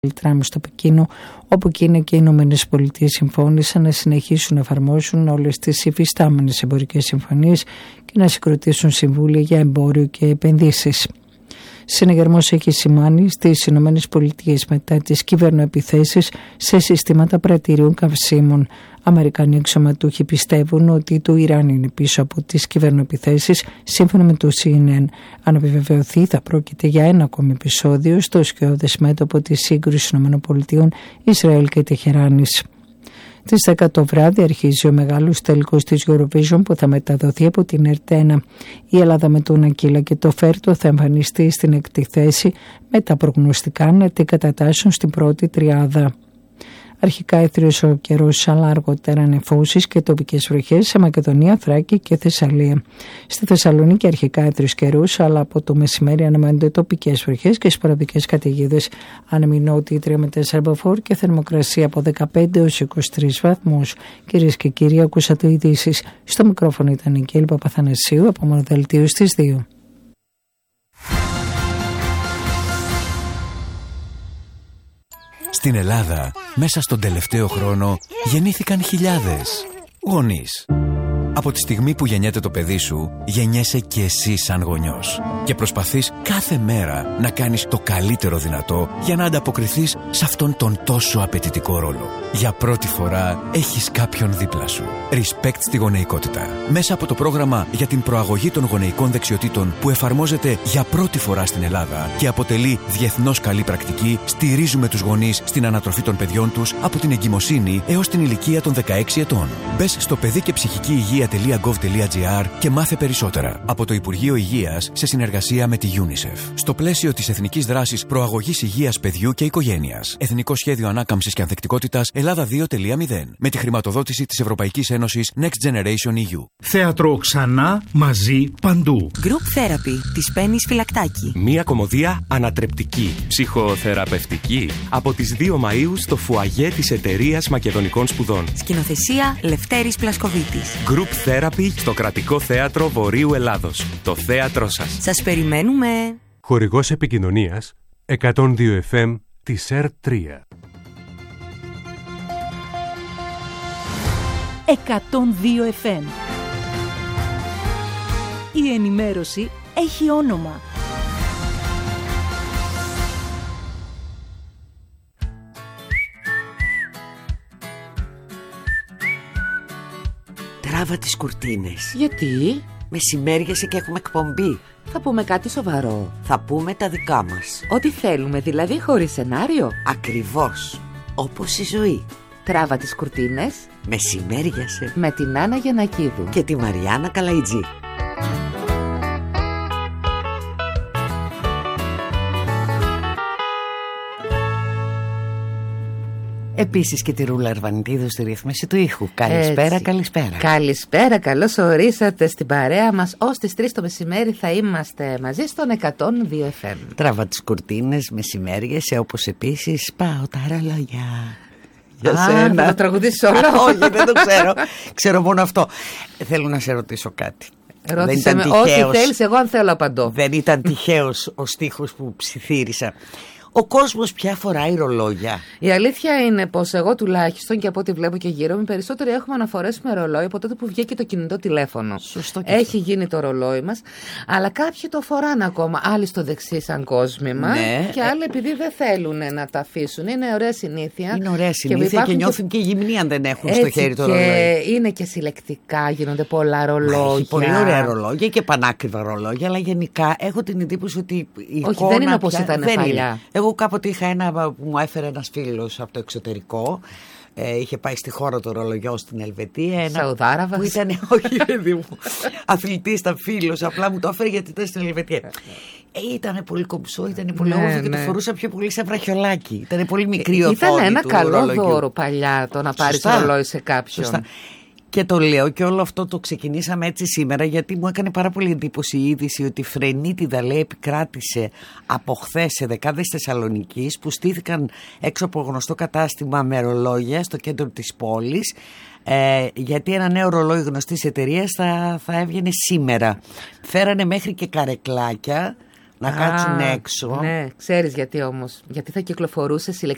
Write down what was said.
Τράμp στο Πεκίνο, όπου Κίνα και οι Ηνωμένες Πολιτείες συμφώνησαν να συνεχίσουν να εφαρμόσουν όλες τις υφιστάμενες εμπορικές συμφωνίες και να συγκροτήσουν συμβούλια για εμπόριο και επενδύσεις. Συνεγερμός έχει σημάνει στις Ηνωμένες Πολιτείες μετά τις κυβερνοεπιθέσεις σε συστήματα πρατηρίων καυσίμων. Αμερικανοί αξιωματούχοι πιστεύουν ότι το Ιράν είναι πίσω από τις κυβερνοεπιθέσεις, σύμφωνα με το CNN. Αν επιβεβαιωθεί, θα πρόκειται για ένα ακόμη επεισόδιο στο σκιώδες μέτωπο της σύγκρουσης ΗΠΑ, Ισραήλ και Τεχεράνης. Στις 10 το βράδυ αρχίζει ο μεγάλος τελικός της Eurovision που θα μεταδοθεί από την ΕΡΤ1. Η Ελλάδα με τον Ακύλα και το Φέρτο θα εμφανιστεί στην έκτη θέση, με τα προγνωστικά να την κατατάσσουν στην πρώτη τριάδα. Αρχικά έθριος ο καιρός, αλλά αργότερα νεφώσεις και τοπικές βροχές σε Μακεδονία, Θράκη και Θεσσαλία. Στη Θεσσαλονίκη αρχικά έθριος καιρός, αλλά από το μεσημέρι αναμένονται τοπικές βροχές και σποραδικές καταιγίδες. Ανεμεινότη 3 με 4 μποφόρ και θερμοκρασία από 15 έως 23 βαθμούς. Κυρίες και κύριοι, ακούσατε ειδήσεις. Στο μικρόφωνο ήταν η Κέλη Παπαθανασίου από Μονοδελτίου στις 2. Στην Ελλάδα, μέσα στον τελευταίο χρόνο, γεννήθηκαν χιλιάδες γονείς. Από τη στιγμή που γεννιέται το παιδί σου, γεννιέσαι και εσύ σαν γονιός. Και προσπαθείς κάθε μέρα να κάνεις το καλύτερο δυνατό για να ανταποκριθείς σε αυτόν τον τόσο απαιτητικό ρόλο. Για πρώτη φορά έχεις κάποιον δίπλα σου. Respect στη γονεϊκότητα. Μέσα από το πρόγραμμα για την προαγωγή των γονεϊκών δεξιοτήτων που εφαρμόζεται για πρώτη φορά στην Ελλάδα και αποτελεί διεθνώς καλή πρακτική, στηρίζουμε τους γονείς στην ανατροφή των παιδιών τους από την εγκυμοσύνη έως την ηλικία των 16 ετών. Μπες στο παιδί και ψυχική υγεία.gov.gr και μάθε περισσότερα. Από το Υπουργείο Υγείας σε συνεργασία με τη UNICEF. Στο πλαίσιο της Εθνικής Δράσης Προαγωγής Υγείας Παιδιού και Οικογένειας. Εθνικό Σχέδιο Ανάκαμψης και Ανθεκτικότητας Ελλάδα 2.0. Με τη χρηματοδότηση της Ευρωπαϊκής Ένωσης Next Generation EU. Θέατρο ξανά, μαζί, παντού. Group Therapy της Πέννης Φυλακτάκη. Μία κωμωδία ανατρεπτική, ψυχοθεραπευτική. Από τις 2 Μαΐου στο φουαγέ της Εταιρείας Μακεδονικών Σπουδών. Σκηνοθεσία Λευτέρης Πλασκοβίτης. Group Therapy στο Κρατικό Θέατρο Βορείου Ελλάδος. Το θέατρό σας. Σας περιμένουμε. Χορηγός επικοινωνίας 102 FM της ΕΡΤ3. 102 FM. Η ενημέρωση έχει όνομα. Τράβα τις κουρτίνες. Γιατί? Μεσημέριασε και έχουμε εκπομπή. Θα πούμε κάτι σοβαρό. Θα πούμε τα δικά μας. Ό,τι θέλουμε, δηλαδή χωρίς σενάριο. Ακριβώς. Όπως η ζωή. Τράβα τις κουρτίνες. Μεσημέριασε. Με την Άννα Γιαννακίδου. Και τη Μαριάννα Καλαϊτζή. Επίσης και τη Ρούλα Αρβανιτίδου στη ρύθμιση του ήχου. Καλησπέρα, έτσι. Καλησπέρα. Καλησπέρα, καλώς ορίσατε στην παρέα μας. Ως τις 3 το μεσημέρι θα είμαστε μαζί στον 102 FM. Τράβα τις κουρτίνες, μεσημέριασε, όπως επίσης πάω τα ρολόγια. Για σένα. Θα το τραγουδήσεις όλο? Όχι, δεν το ξέρω. Ξέρω μόνο αυτό. Θέλω να σε ρωτήσω κάτι. Ρώτησε με ό,τι θέλεις, εγώ αν θέλω απαντώ. Δεν ήταν τυχαίος ο στίχος που ψιθύρισα. Ο κόσμος πια φοράει ρολόγια. Η αλήθεια είναι πως εγώ τουλάχιστον και από ό,τι βλέπω και γύρω μου, περισσότεροι έχουμε να φορέσουμε ρολόι από τότε που βγήκε το κινητό τηλέφωνο. Σωστό. Έχει γίνει το ρολόι μας, αλλά κάποιοι το φοράνε ακόμα. Άλλοι στο δεξί σαν κόσμημα, ναι. Και άλλοι επειδή δεν θέλουν να τα αφήσουν. Είναι ωραία συνήθεια. Είναι ωραία συνήθεια και νιώθουν και γυμνοί αν δεν έχουν στο χέρι το ρολόι. Και είναι και συλλεκτικά, γίνονται πολλά ρολόγια. Έχει πολύ ωραία ρολόγια και πανάκριβα ρολόγια, αλλά γενικά έχω την εντύπωση ότι η όχι, δεν είναι όπως ήταν παλιά. Εγώ κάποτε είχα ένα που μου έφερε ένας φίλος από το εξωτερικό. Είχε πάει στη χώρα το ρολογιό στην Ελβετία. Σαουδάραβας. Που ήταν, όχι παιδί μου, αθλητής, ήταν φίλος. Απλά μου το έφερε γιατί ήταν στην Ελβετία. Ήταν πολύ κομψό, ήταν πολύ όμορφο και το φορούσα πιο πολύ σαν βραχιολάκι. Ήταν πολύ μικρή οθόνη. Ήταν ένα καλό ρολογιού. δώρο παλιά το να πάρεις ρολόι σε κάποιον. Σωστά. Και το λέω και όλο αυτό το ξεκινήσαμε έτσι σήμερα, γιατί μου έκανε πάρα πολύ εντύπωση η είδηση ότι φρενίτιδα, λέει, επικράτησε από χθες σε δεκάδες Θεσσαλονικής που στήθηκαν έξω από γνωστό κατάστημα με ρολόγια στο κέντρο της πόλης, γιατί ένα νέο ρολόι γνωστής εταιρείας θα έβγαινε σήμερα. Φέρανε μέχρι και καρεκλάκια να κάτσουν έξω. Ναι, ξέρεις γιατί όμως? Γιατί θα κυκλοφορούσε συλλεκτικά